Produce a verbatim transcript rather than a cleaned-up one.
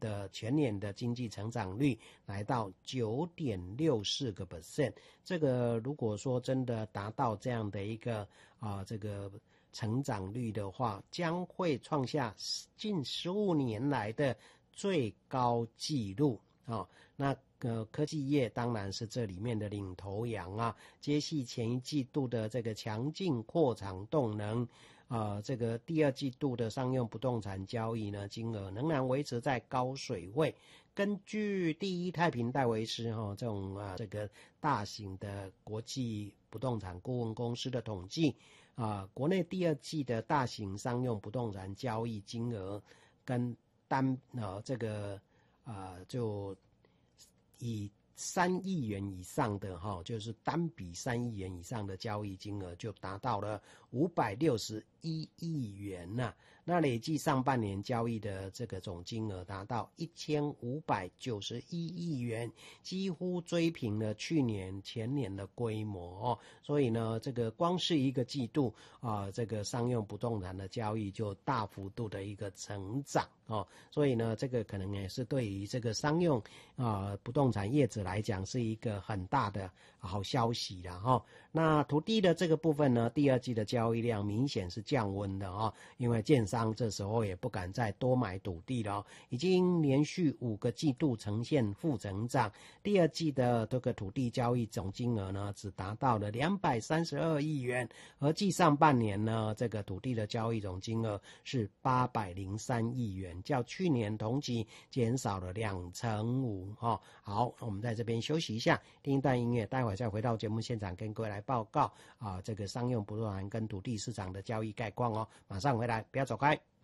的全年的经济成长率来到 九点六四个 percent。这个如果说真的达到这样的一个啊、呃、这个成长率的话，将会创下近十五年来的最高纪录啊、哦。那呃科技业当然是这里面的领头羊啊，接续前一季度的这个强劲扩产动能。啊、呃，这个第二季度的商用不动产交易呢，金额仍然维持在高水位。根据第一太平戴维斯哈、哦、这种啊这个大型的国际不动产顾问公司的统计啊，国内第二季的大型商用不动产交易金额跟单呃这个啊就以三亿元以上的哈，就是单笔三亿元以上的交易金额就达到了五百六十一亿元呐、啊。那累计上半年交易的这个总金额达到一千五百九十一亿元，几乎追平了去年前年的规模哦。所以呢，这个光是一个季度啊、呃，这个商用不动产的交易就大幅度的一个成长哦。所以呢，这个可能也是对于这个商用啊、呃、不动产业者来讲是一个很大的好消息啦哈、哦。那土地的这个部分呢，第二季的交易量明显是降温的啊、哦，因为建商这时候也不敢再多买土地了、哦，已经连续五个季度呈现负成长。第二季的这个土地交易总金额呢，只达到了两百三十二亿元，而继上半年呢，这个土地的交易总金额是八百零三亿元，较去年同期减少了两成五哈。好，我们在这边休息一下，听一段音乐，待会再回到节目现场跟各位来报告啊，这个商用不动产跟土地市场的交易概况哦。马上回来，不要走开。